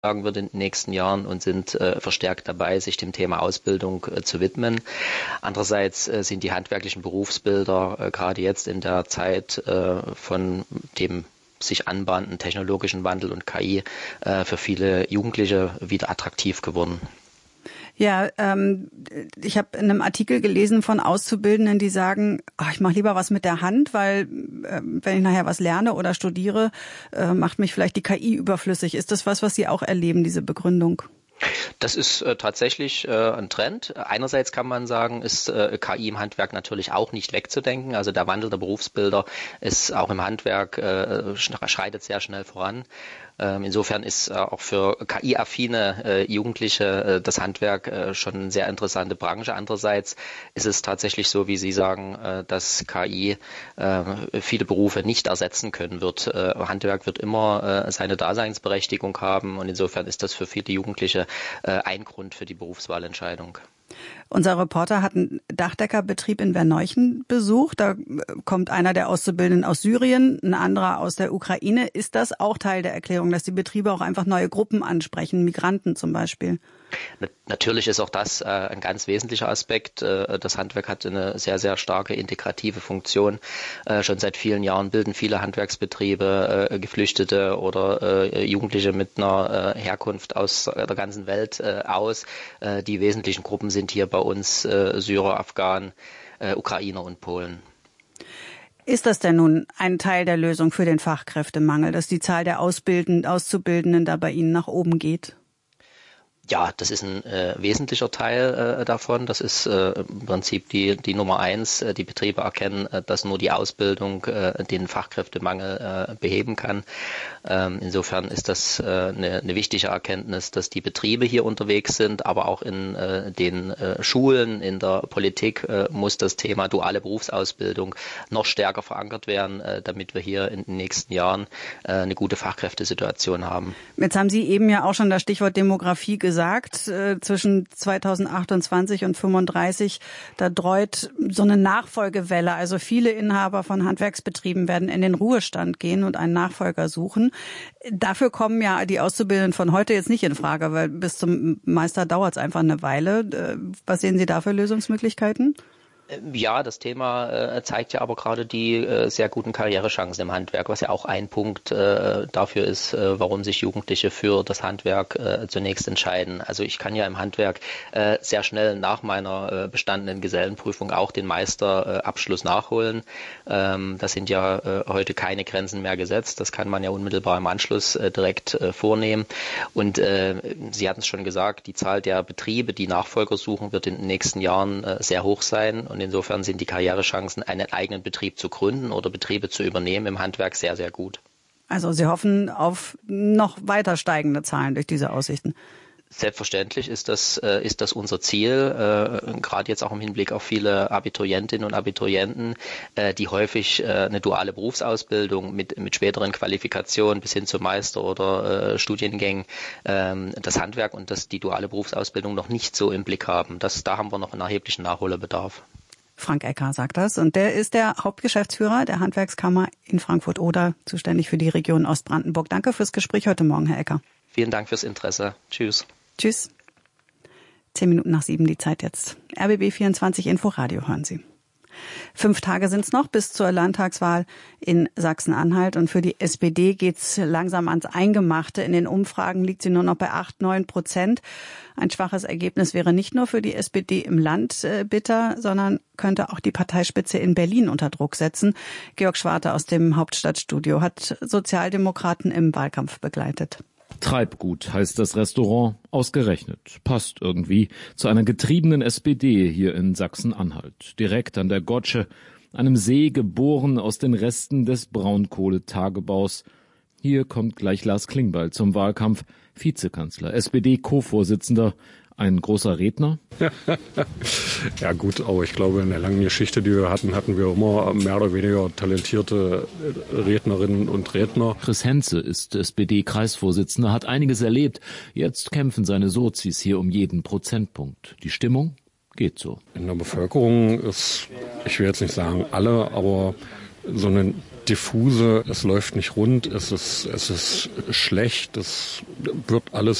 wird in den nächsten Jahren und sind verstärkt dabei, sich dem Thema Ausbildung zu widmen. Andererseits sind die handwerklichen Berufsbilder gerade jetzt in der Zeit von dem sich anbahnenden technologischen Wandel und KI für viele Jugendliche wieder attraktiv geworden. Ja, ich habe in einem Artikel gelesen von Auszubildenden, die sagen, ich mache lieber was mit der Hand, weil wenn ich nachher was lerne oder studiere, macht mich vielleicht die KI überflüssig. Ist das was Sie auch erleben, diese Begründung? Das ist tatsächlich ein Trend. Einerseits kann man sagen, ist KI im Handwerk natürlich auch nicht wegzudenken. Also der Wandel der Berufsbilder ist auch im Handwerk schreitet sehr schnell voran. Insofern ist auch für KI-affine Jugendliche das Handwerk schon eine sehr interessante Branche. Andererseits ist es tatsächlich so, wie Sie sagen, dass KI viele Berufe nicht ersetzen können wird. Handwerk wird immer seine Daseinsberechtigung haben und insofern ist das für viele Jugendliche ein Grund für die Berufswahlentscheidung. Unser Reporter hat einen Dachdeckerbetrieb in Verneuchen besucht. Da kommt einer der Auszubildenden aus Syrien, ein anderer aus der Ukraine. Ist das auch Teil der Erklärung, dass die Betriebe auch einfach neue Gruppen ansprechen, Migranten zum Beispiel? Natürlich ist auch das ein ganz wesentlicher Aspekt. Das Handwerk hat eine sehr, sehr starke integrative Funktion. Schon seit vielen Jahren bilden viele Handwerksbetriebe Geflüchtete oder Jugendliche mit einer Herkunft aus der ganzen Welt aus. Die wesentlichen Gruppen sind hier bei uns Syrer, Afghanen, Ukrainer und Polen. Ist das denn nun ein Teil der Lösung für den Fachkräftemangel, dass die Zahl der Auszubildenden da bei Ihnen nach oben geht? Ja, das ist ein wesentlicher Teil davon. Das ist im Prinzip die Nummer eins. Die Betriebe erkennen, dass nur die Ausbildung den Fachkräftemangel beheben kann. Insofern ist das eine wichtige Erkenntnis, dass die Betriebe hier unterwegs sind, aber auch in den Schulen, in der Politik muss das Thema duale Berufsausbildung noch stärker verankert werden, damit wir hier in den nächsten Jahren eine gute Fachkräftesituation haben. Jetzt haben Sie eben ja auch schon das Stichwort Demografie gesagt. Zwischen 2028 und 35, da dreut so eine Nachfolgewelle. Also viele Inhaber von Handwerksbetrieben werden in den Ruhestand gehen und einen Nachfolger suchen. Dafür kommen ja die Auszubildenden von heute jetzt nicht in Frage, weil bis zum Meister dauert es einfach eine Weile. Was sehen Sie da für Lösungsmöglichkeiten? Ja, das Thema zeigt ja aber gerade die sehr guten Karrierechancen im Handwerk, was ja auch ein Punkt dafür ist, warum sich Jugendliche für das Handwerk zunächst entscheiden. Also ich kann ja im Handwerk sehr schnell nach meiner bestandenen Gesellenprüfung auch den Meisterabschluss nachholen. Da sind ja heute keine Grenzen mehr gesetzt. Das kann man ja unmittelbar im Anschluss direkt vornehmen. Und Sie hatten es schon gesagt, die Zahl der Betriebe, die Nachfolger suchen, wird in den nächsten Jahren sehr hoch sein. Und insofern sind die Karrierechancen, einen eigenen Betrieb zu gründen oder Betriebe zu übernehmen im Handwerk sehr, sehr gut. Also Sie hoffen auf noch weiter steigende Zahlen durch diese Aussichten? Selbstverständlich ist das unser Ziel, gerade jetzt auch im Hinblick auf viele Abiturientinnen und Abiturienten, die häufig eine duale Berufsausbildung mit späteren Qualifikationen bis hin zum Meister oder Studiengängen das Handwerk und die duale Berufsausbildung noch nicht so im Blick haben. Da haben wir noch einen erheblichen Nachholbedarf. Frank Ecker sagt das und der ist der Hauptgeschäftsführer der Handwerkskammer in Frankfurt-Oder, zuständig für die Region Ostbrandenburg. Danke fürs Gespräch heute Morgen, Herr Ecker. Vielen Dank fürs Interesse. Tschüss. Tschüss. 7:10 die Zeit jetzt. RBB 24 Inforadio hören Sie. 5 Tage sind's noch bis zur Landtagswahl in Sachsen-Anhalt und für die SPD geht's langsam ans Eingemachte. In den Umfragen liegt sie nur noch bei 8-9%. Ein schwaches Ergebnis wäre nicht nur für die SPD im Land bitter, sondern könnte auch die Parteispitze in Berlin unter Druck setzen. Georg Schwarte aus dem Hauptstadtstudio hat Sozialdemokraten im Wahlkampf begleitet. Treibgut heißt das Restaurant, ausgerechnet. Passt irgendwie zu einer getriebenen SPD hier in Sachsen-Anhalt. Direkt an der Gotsche, einem See geboren aus den Resten des Braunkohletagebaus. Hier kommt gleich Lars Klingbeil zum Wahlkampf, Vizekanzler, SPD-Co-Vorsitzender. Ein großer Redner? Ja gut, aber ich glaube, in der langen Geschichte, die wir hatten wir immer mehr oder weniger talentierte Rednerinnen und Redner. Chris Henze ist SPD-Kreisvorsitzender, hat einiges erlebt. Jetzt kämpfen seine Sozis hier um jeden Prozentpunkt. Die Stimmung geht so. In der Bevölkerung ist, ich will jetzt nicht sagen alle, aber so eine diffuse, es läuft nicht rund, es ist schlecht, es wird alles